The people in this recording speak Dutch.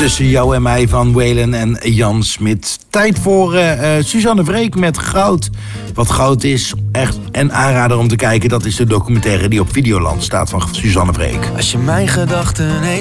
Tussen jou en mij van Waylon en Jan Smit. Tijd voor Suzanne Freek met Goud. Wat goud is, echt een aanrader om te kijken. Dat is de documentaire die op Videoland staat van Suzanne Freek. Als je mijn gedachten